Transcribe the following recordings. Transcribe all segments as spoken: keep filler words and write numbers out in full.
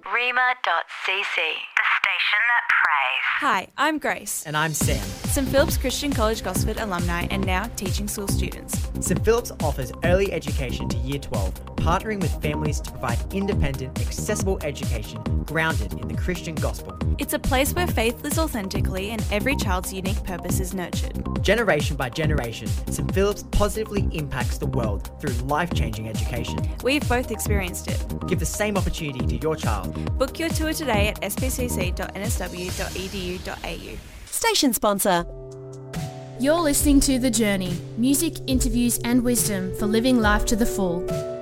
Rima dot c c, the station that prays. Hi, I'm Grace. And I'm Sam. Saint Philip's Christian College Gosford alumni and now teaching school students. Saint Philip's offers early education to Year twelve, partnering with families to provide independent, accessible education grounded in the Christian gospel. It's a place where faith lives authentically and every child's unique purpose is nurtured. Generation by generation, Saint Philip's positively impacts the world through life-changing education. We've both experienced it. Give the same opportunity to your child. Book your tour today at s p c c dot n s w dot e d u dot a u. Station sponsor. You're listening to The Journey, music, interviews and wisdom for living life to the full.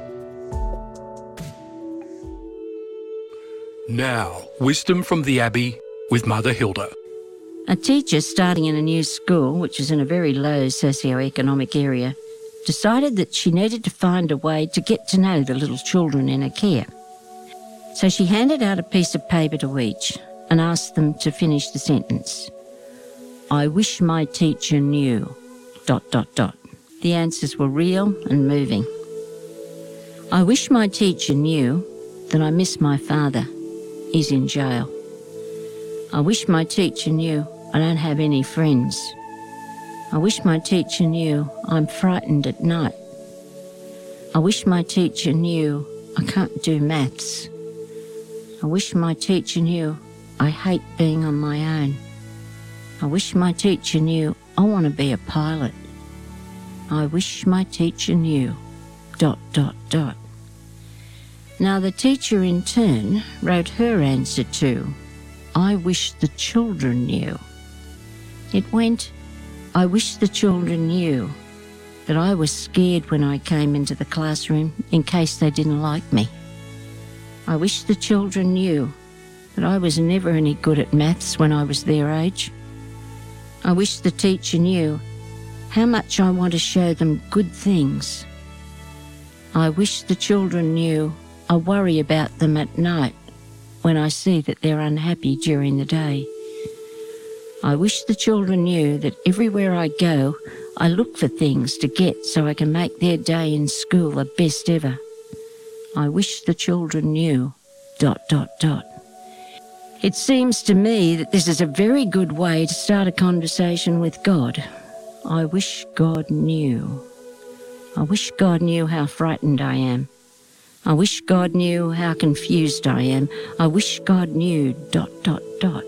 Now, wisdom from the Abbey with Mother Hilda. A teacher starting in a new school, which is in a very low socio-economic area, decided that she needed to find a way to get to know the little children in her care. So she handed out a piece of paper to each and asked them to finish the sentence. I wish my teacher knew, dot, dot, dot. The answers were real and moving. I wish my teacher knew that I miss my father. He's in jail. I wish my teacher knew I don't have any friends. I wish my teacher knew I'm frightened at night. I wish my teacher knew I can't do maths. I wish my teacher knew I hate being on my own. I wish my teacher knew I want to be a pilot. I wish my teacher knew, dot, dot, dot. Now the teacher in turn wrote her answer to, I wish the children knew. It went, I wish the children knew that I was scared when I came into the classroom in case they didn't like me. I wish the children knew that I was never any good at maths when I was their age. I wish the teacher knew how much I want to show them good things. I wish the children knew I worry about them at night when I see that they're unhappy during the day. I wish the children knew that everywhere I go, I look for things to get so I can make their day in school the best ever. I wish the children knew, dot, dot, dot. It seems to me that this is a very good way to start a conversation with God. I wish God knew. I wish God knew how frightened I am. I wish God knew how confused I am. I wish God knew, dot, dot, dot.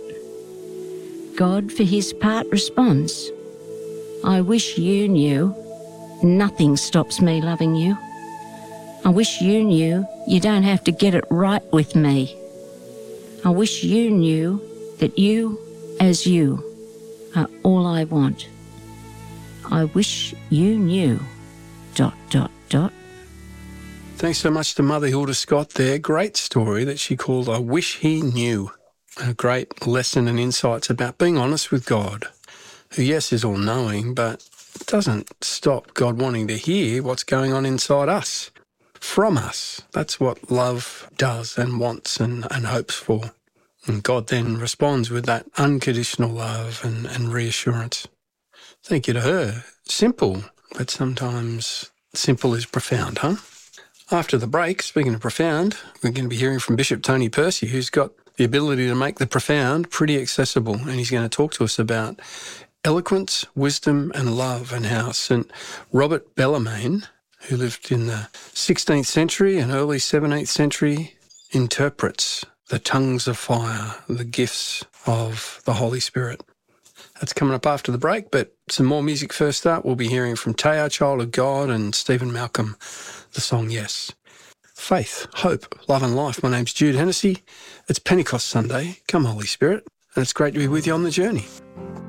God, for his part, responds, I wish you knew nothing stops me loving you. I wish you knew you don't have to get it right with me. I wish you knew that you, as you, are all I want. I wish you knew, dot, dot, dot. Thanks so much to Mother Hilda Scott there. Great story that she called I Wish He Knew. A great lesson and insights about being honest with God, who, yes, is all-knowing, but doesn't stop God wanting to hear what's going on inside us, from us. That's what love does and wants and, and hopes for. And God then responds with that unconditional love and, and reassurance. Thank you to her. Simple, but sometimes simple is profound, huh? After the break, speaking of profound, we're going to be hearing from Bishop Tony Percy, who's got the ability to make the profound pretty accessible, and he's going to talk to us about eloquence, wisdom and love, and how Saint Robert Bellarmine, who lived in the sixteenth century and early seventeenth century, interprets the tongues of fire, the gifts of the Holy Spirit. That's coming up after the break, but some more music first up. We'll be hearing from Taya, Child of God, and Stephen Malcolm, the song Yes. Faith, hope, love and life. My name's Jude Hennessy. It's Pentecost Sunday. Come, Holy Spirit. And it's great to be with you on the journey.